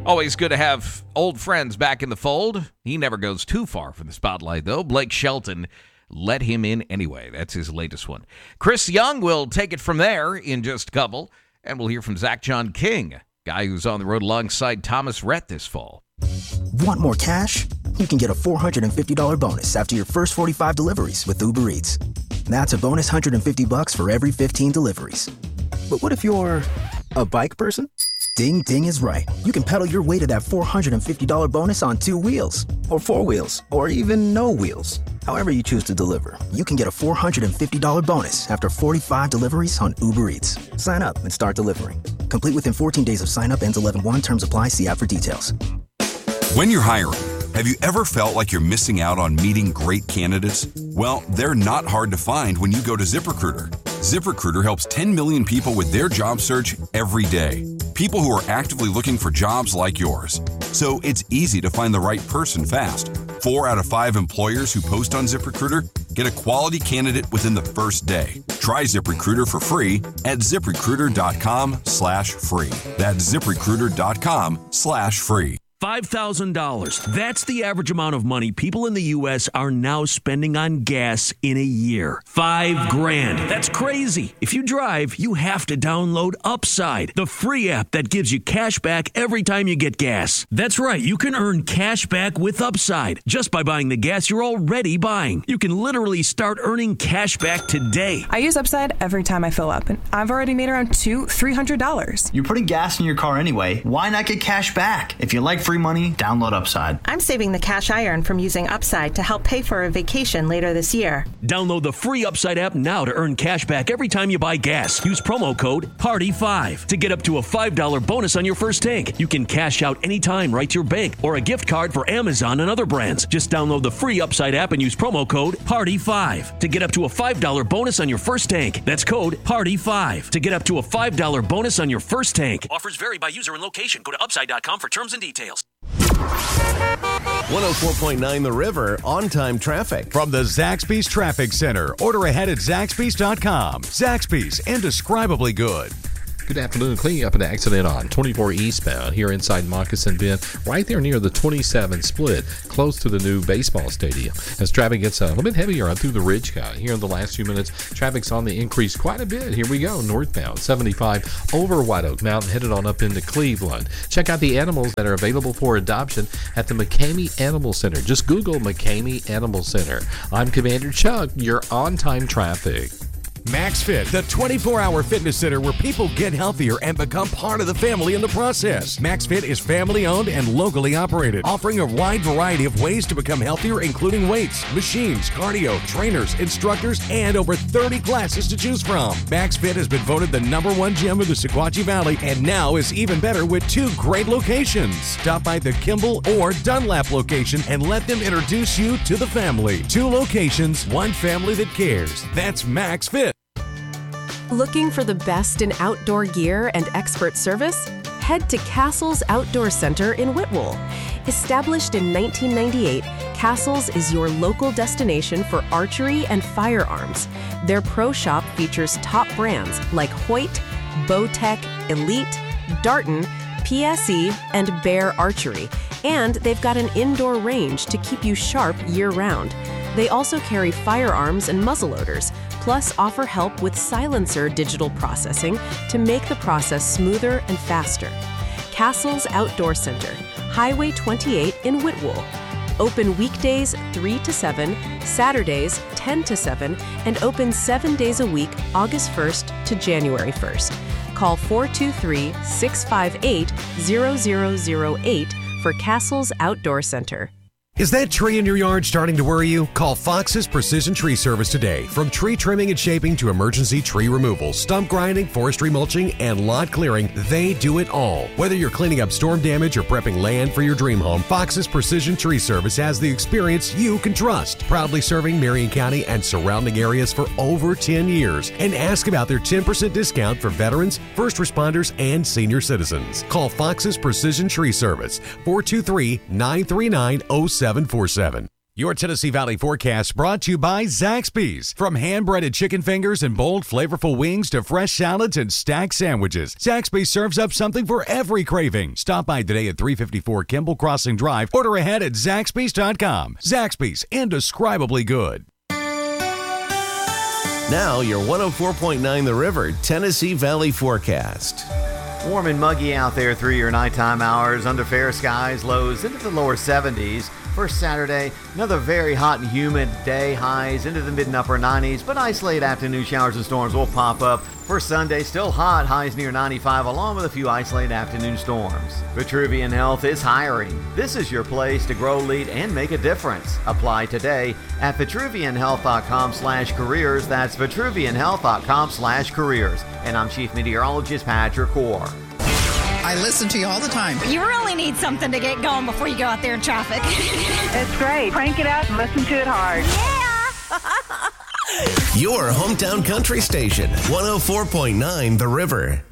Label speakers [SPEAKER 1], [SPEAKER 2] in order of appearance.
[SPEAKER 1] Always good to have old friends back in the fold. He never goes too far from the spotlight, though. Blake Shelton, let him in anyway. That's his latest one. Chris Young will take it from there in just a couple, and we'll hear from Zach John King, guy who's on the road alongside Thomas Rhett this fall.
[SPEAKER 2] Want more cash? You can get a $450 bonus after your first 45 deliveries with Uber Eats. That's a bonus $150 for every 15 deliveries. But what if you're a bike person? Ding Ding is right. You can pedal your way to that $450 bonus on 2 wheels, or 4 wheels, or even no wheels. However you choose to deliver, you can get a $450 bonus after 45 deliveries on Uber Eats. Sign up and start delivering. Complete within 14 days of sign up. Ends 11/1. Terms apply. See app for details.
[SPEAKER 3] When you're hiring, have you ever felt like you're missing out on meeting great candidates? Well, they're not hard to find when you go to ZipRecruiter. ZipRecruiter helps 10 million people with their job search every day. People who are actively looking for jobs like yours. So it's easy to find the right person fast. 4 out of 5 employers who post on ZipRecruiter get a quality candidate within the first day. Try ZipRecruiter for free at ZipRecruiter.com/free. That's ZipRecruiter.com/free.
[SPEAKER 4] $5,000. That's the average amount of money people in the U.S. are now spending on gas in a year. $5,000. That's crazy. If you drive, you have to download Upside, the free app that gives you cash back every time you get gas. That's right. You can earn cash back with Upside just by buying the gas you're already buying. You can literally start earning cash back today.
[SPEAKER 5] I use Upside every time I fill up, and I've already made around $300.
[SPEAKER 6] You're putting gas in your car anyway. Why not get cash back? If you like free money, download Upside.
[SPEAKER 7] I'm saving the cash I earn from using Upside to help pay for a vacation later this year.
[SPEAKER 4] Download the free Upside app now to earn cash back every time you buy gas. Use promo code PARTY5 to get up to a $5 bonus on your first tank. You can cash out anytime right to your bank or a gift card for Amazon and other brands. Just download the free Upside app and use promo code PARTY5 to get up to a $5 bonus on your first tank. That's code PARTY5 to get up to a $5 bonus on your first tank. Offers vary by user and location. Go to upside.com for terms and details.
[SPEAKER 8] 104.9 The River, on-time traffic.
[SPEAKER 9] From the Zaxby's Traffic Center. Order ahead at Zaxby's.com. Zaxby's, indescribably good.
[SPEAKER 10] Good afternoon. Cleaning up an accident on 24 eastbound here inside Moccasin Bend, right there near the 27 split, close to the new baseball stadium. As traffic gets a little bit heavier on through the Ridge Cut. Here in the last few minutes, traffic's on the increase quite a bit. Here we go, northbound, 75 over White Oak Mountain, headed on up into Cleveland. Check out the animals that are available for adoption at the McCamey Animal Center. Just Google McCamey Animal Center. I'm Commander Chuck, your on-time traffic.
[SPEAKER 9] MaxFit, the 24-hour fitness center where people get healthier and become part of the family in the process. MaxFit is family-owned and locally operated, offering a wide variety of ways to become healthier, including weights, machines, cardio, trainers, instructors, and over 30 classes to choose from. MaxFit has been voted the #1 gym of the Sequatchie Valley and now is even better with 2 great locations. Stop by the Kimball or Dunlap location and let them introduce you to the family. 2 locations, 1 family that cares. That's MaxFit.
[SPEAKER 11] Looking for the best in outdoor gear and expert service? Head to Castles Outdoor Center in Whitwell. Established in 1998, Castles is your local destination for archery and firearms. Their pro shop features top brands like Hoyt, Bowtech, Elite, Darton, PSE, and Bear Archery. And they've got an indoor range to keep you sharp year-round. They also carry firearms and muzzleloaders, plus offer help with silencer digital processing to make the process smoother and faster. Castles Outdoor Center, Highway 28 in Whitwell. Open weekdays 3 to 7, Saturdays 10 to 7, and open 7 days a week, August 1st to January 1st. Call 423-658-0008 for Castles Outdoor Center.
[SPEAKER 9] Is that tree in your yard starting to worry you? Call Fox's Precision Tree Service today. From tree trimming and shaping to emergency tree removal, stump grinding, forestry mulching, and lot clearing, they do it all. Whether you're cleaning up storm damage or prepping land for your dream home, Fox's Precision Tree Service has the experience you can trust. Proudly serving Marion County and surrounding areas for over 10 years. And ask about their 10% discount for veterans, first responders, and senior citizens. Call Fox's Precision Tree Service, 423-939-0747. Your Tennessee Valley forecast brought to you by Zaxby's. From hand-breaded chicken fingers and bold, flavorful wings to fresh salads and stacked sandwiches, Zaxby's serves up something for every craving. Stop by today at 354 Kimball Crossing Drive. Order ahead at Zaxby's.com. Zaxby's, indescribably good.
[SPEAKER 8] Now your 104.9 The River Tennessee Valley forecast.
[SPEAKER 12] Warm and muggy out there through your nighttime hours under fair skies, lows into the lower 70s. First Saturday, another very hot and humid day, highs into the mid and upper 90s, but isolated afternoon showers and storms will pop up. For Sunday, still hot, highs near 95, along with a few isolated afternoon storms. Vitruvian Health is hiring. This is your place to grow, lead, and make a difference. Apply today at vitruvianhealth.com/careers. That's vitruvianhealth.com/careers. And I'm Chief Meteorologist Patrick Orr.
[SPEAKER 13] I listen to you all the time.
[SPEAKER 14] You really need something to get going before you go out there in traffic.
[SPEAKER 15] It's great. Crank it up and listen to it hard.
[SPEAKER 8] Yeah! Your hometown country station, 104.9 The River.